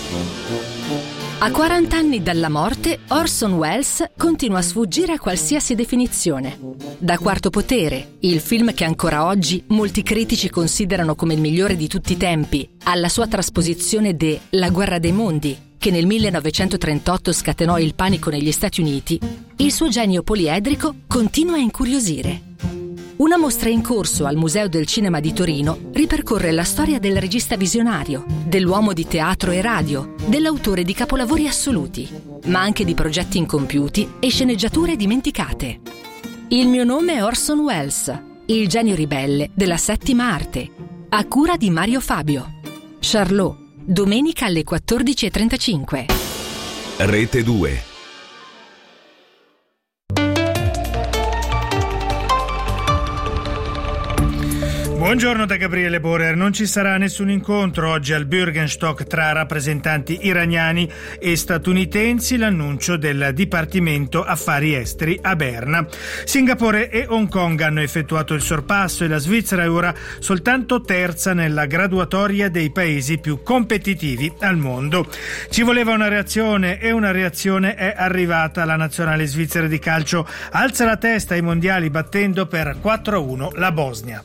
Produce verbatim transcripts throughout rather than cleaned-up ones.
A quaranta anni dalla morte, Orson Welles continua a sfuggire a qualsiasi definizione. Da Quarto Potere, il film che ancora oggi molti critici considerano come il migliore di tutti i tempi, alla sua trasposizione de La guerra dei mondi, che nel millenovecentotrentotto scatenò il panico negli Stati Uniti, il suo genio poliedrico continua a incuriosire. Una mostra in corso al Museo del Cinema di Torino ripercorre la storia del regista visionario, dell'uomo di teatro e radio, dell'autore di capolavori assoluti, ma anche di progetti incompiuti e sceneggiature dimenticate. Il mio nome è Orson Welles, il genio ribelle della settima arte, a cura di Mario Fabio. Charlot, domenica alle quattordici e trentacinque. Rete due. Buongiorno da Gabriele Borer. Non ci sarà nessun incontro oggi al Bürgenstock tra rappresentanti iraniani e statunitensi, l'annuncio del Dipartimento Affari Esteri a Berna. Singapore e Hong Kong hanno effettuato il sorpasso e la Svizzera è ora soltanto terza nella graduatoria dei paesi più competitivi al mondo. Ci voleva una reazione e una reazione è arrivata. La nazionale svizzera di calcio alza la testa ai mondiali battendo per quattro a uno la Bosnia.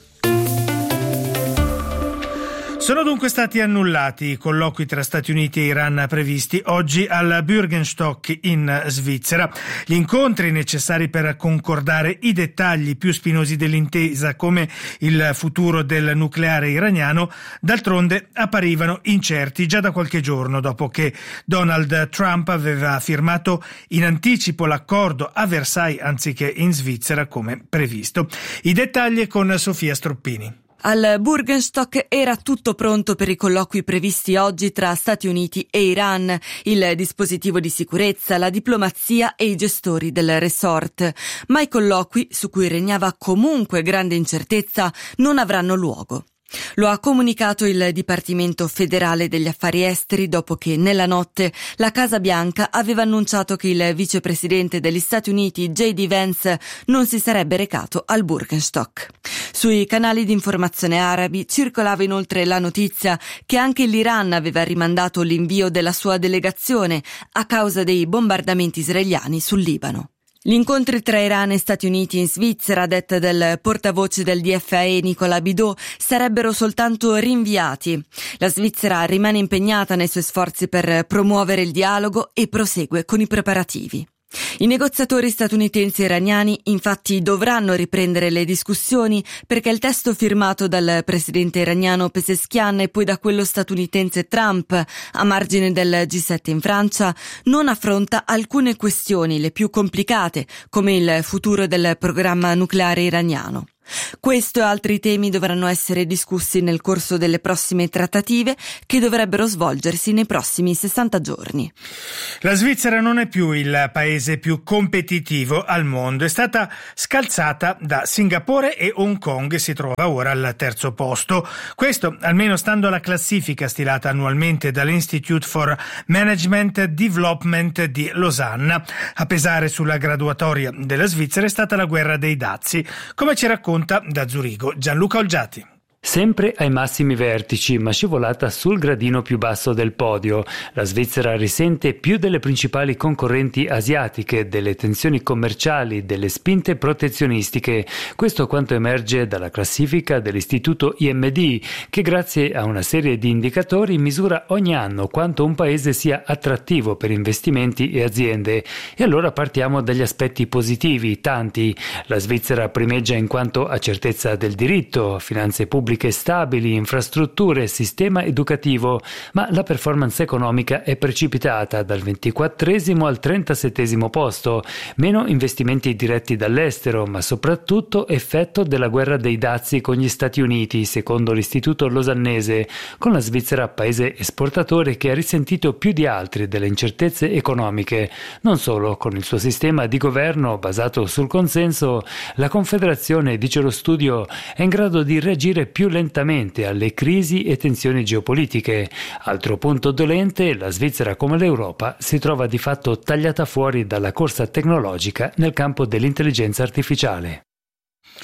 Sono dunque stati annullati i colloqui tra Stati Uniti e Iran previsti oggi al Bürgenstock in Svizzera. Gli incontri necessari per concordare i dettagli più spinosi dell'intesa, come il futuro del nucleare iraniano, d'altronde apparivano incerti già da qualche giorno dopo che Donald Trump aveva firmato in anticipo l'accordo a Versailles anziché in Svizzera come previsto. I dettagli con Sofia Stroppini. Al Bürgenstock era tutto pronto per i colloqui previsti oggi tra Stati Uniti e Iran, il dispositivo di sicurezza, la diplomazia e i gestori del resort. Ma i colloqui, su cui regnava comunque grande incertezza, non avranno luogo. Lo ha comunicato il Dipartimento federale degli affari esteri dopo che nella notte la Casa Bianca aveva annunciato che il vicepresidente degli Stati Uniti J D Vance non si sarebbe recato al Bürgenstock. Sui canali di informazione arabi circolava inoltre la notizia che anche l'Iran aveva rimandato l'invio della sua delegazione a causa dei bombardamenti israeliani sul Libano. Gli incontri tra Iran e Stati Uniti in Svizzera, detta del portavoce del D F A E Nicolas Bidot, sarebbero soltanto rinviati. La Svizzera rimane impegnata nei suoi sforzi per promuovere il dialogo e prosegue con i preparativi. I negoziatori statunitensi e iraniani infatti dovranno riprendere le discussioni perché il testo firmato dal presidente iraniano Pezeshkian e poi da quello statunitense Trump a margine del G sette in Francia non affronta alcune questioni, le più complicate, come il futuro del programma nucleare iraniano. Questo e altri temi dovranno essere discussi nel corso delle prossime trattative che dovrebbero svolgersi nei prossimi sessanta giorni. La Svizzera non è più il paese più competitivo al mondo, è stata scalzata da Singapore e Hong Kong e si trova ora al terzo posto. Questo almeno stando alla classifica stilata annualmente dall'Institute for Management Development di Losanna. A pesare sulla graduatoria della Svizzera è stata la guerra dei dazi, come ci racconta da Zurigo Gianluca Olgiati. Sempre ai massimi vertici, ma scivolata sul gradino più basso del podio. La Svizzera risente più delle principali concorrenti asiatiche, delle tensioni commerciali, delle spinte protezionistiche. Questo quanto emerge dalla classifica dell'Istituto I M D, che grazie a una serie di indicatori misura ogni anno quanto un paese sia attrattivo per investimenti e aziende. E allora partiamo dagli aspetti positivi, tanti. La Svizzera primeggia in quanto a certezza del diritto, finanze pubbliche stabili, infrastrutture, sistema educativo, ma la performance economica è precipitata dal ventiquattresimo al trentasettesimo posto, meno investimenti diretti dall'estero, ma soprattutto effetto della guerra dei dazi con gli Stati Uniti, secondo l'istituto losannese, con la Svizzera paese esportatore che ha risentito più di altri delle incertezze economiche. Non solo, con il suo sistema di governo basato sul consenso, la Confederazione, dice lo studio, è in grado di reagire più lentamente alle crisi e tensioni geopolitiche. Altro punto dolente, la Svizzera come l'Europa si trova di fatto tagliata fuori dalla corsa tecnologica nel campo dell'intelligenza artificiale.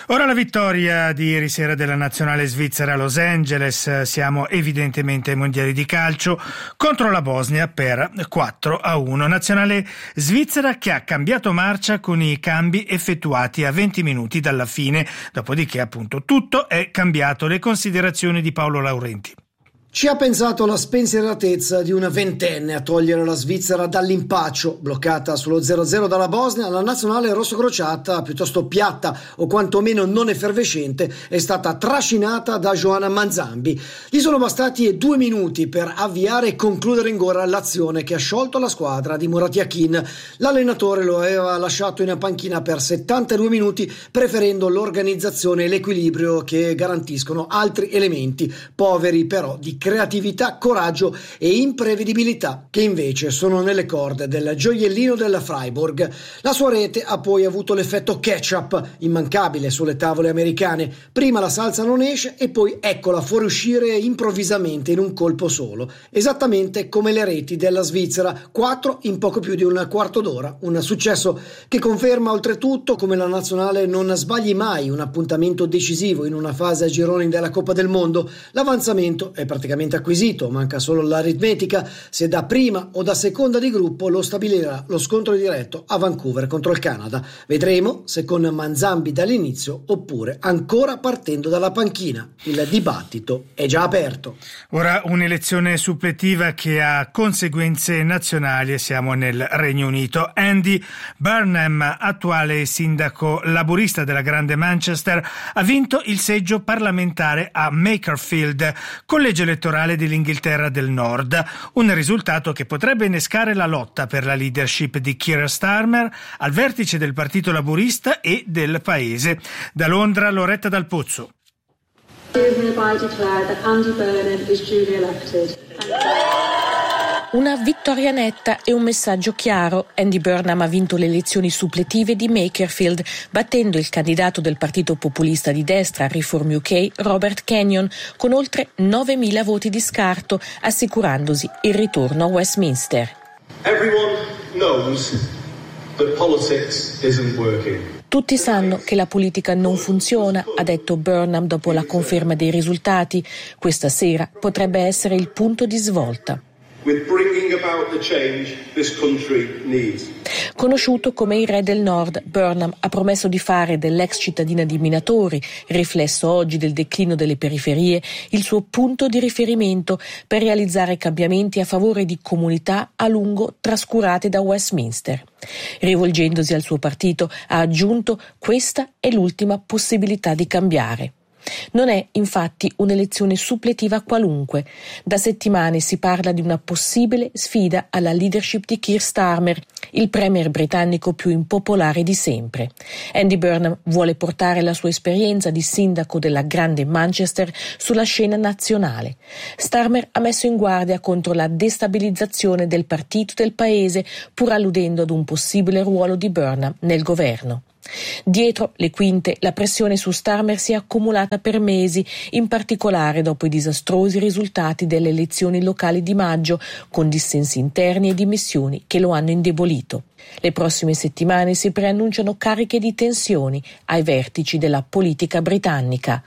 Ora la vittoria di ieri sera della nazionale svizzera a Los Angeles, siamo evidentemente ai mondiali di calcio, contro la Bosnia per quattro a uno. Nazionale svizzera che ha cambiato marcia con i cambi effettuati a venti minuti dalla fine, dopodiché appunto tutto è cambiato. Le considerazioni di Paolo Laurenti. Ci ha pensato la spensieratezza di una ventenne a togliere la Svizzera dall'impaccio. Bloccata sullo zero a zero dalla Bosnia, la nazionale rossocrociata, piuttosto piatta o quantomeno non effervescente, è stata trascinata da Johanna Manzambi. Gli sono bastati due minuti per avviare e concludere in gol l'azione che ha sciolto la squadra di Murat Yakin. L'allenatore lo aveva lasciato in panchina per settantadue minuti, preferendo l'organizzazione e l'equilibrio che garantiscono altri elementi, poveri però di creatività, coraggio e imprevedibilità, che invece sono nelle corde del gioiellino della Freiburg. La sua rete ha poi avuto l'effetto ketchup, immancabile sulle tavole americane. Prima la salsa non esce e poi eccola fuoriuscire improvvisamente in un colpo solo, esattamente come le reti della Svizzera, quattro in poco più di un quarto d'ora. Un successo che conferma oltretutto come la nazionale non sbagli mai un appuntamento decisivo in una fase a gironi della Coppa del Mondo. L'avanzamento è praticamente acquisito, manca solo l'aritmetica se da prima o da seconda di gruppo lo stabilirà lo scontro diretto a Vancouver contro il Canada. Vedremo se con Manzambi dall'inizio oppure ancora partendo dalla panchina. Il dibattito è già aperto. Ora un'elezione suppletiva che ha conseguenze nazionali e siamo nel Regno Unito. Andy Burnham, attuale sindaco laburista della Grande Manchester, ha vinto il seggio parlamentare a Makerfield, collegio elettorale dell'Inghilterra del Nord, un risultato che potrebbe innescare la lotta per la leadership di Keir Starmer al vertice del Partito Laburista e del paese. Da Londra, Loretta Dal Pozzo. Una vittoria netta e un messaggio chiaro. Andy Burnham ha vinto le elezioni suppletive di Makerfield, battendo il candidato del partito populista di destra Reform U K, Robert Kenyon, con oltre novemila voti di scarto, assicurandosi il ritorno a Westminster. Everyone knows that politics isn't working. Tutti sanno che la politica non funziona, ha detto Burnham dopo la conferma dei risultati. Questa sera potrebbe essere il punto di svolta. Conosciuto come il re del Nord, Burnham ha promesso di fare dell'ex cittadina di minatori, riflesso oggi del declino delle periferie, il suo punto di riferimento per realizzare cambiamenti a favore di comunità a lungo trascurate da Westminster. Rivolgendosi al suo partito, ha aggiunto: questa è l'ultima possibilità di cambiare. Non è infatti un'elezione suppletiva qualunque. Da settimane si parla di una possibile sfida alla leadership di Keir Starmer, il premier britannico più impopolare di sempre. Andy Burnham vuole portare la sua esperienza di sindaco della Grande Manchester sulla scena nazionale. Starmer ha messo in guardia contro la destabilizzazione del partito del paese, pur alludendo ad un possibile ruolo di Burnham nel governo. Dietro le quinte, la pressione su Starmer si è accumulata per mesi, in particolare dopo i disastrosi risultati delle elezioni locali di maggio, con dissensi interni e dimissioni che lo hanno indebolito. Le prossime settimane si preannunciano cariche di tensioni ai vertici della politica britannica.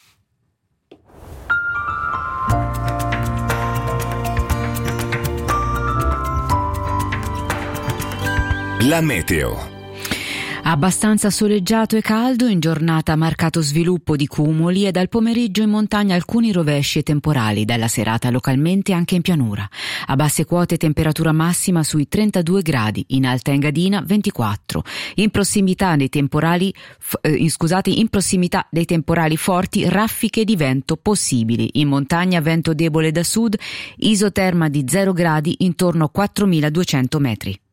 La meteo. Abbastanza soleggiato e caldo, in giornata marcato sviluppo di cumuli e dal pomeriggio in montagna alcuni rovesci e temporali, dalla serata localmente anche in pianura. A basse quote temperatura massima sui trentadue gradi, in Alta Engadina ventiquattro. In prossimità dei temporali eh, scusate, in prossimità dei temporali forti, raffiche di vento possibili. In montagna vento debole da sud, isoterma di zero gradi intorno a quattromiladuecento metri.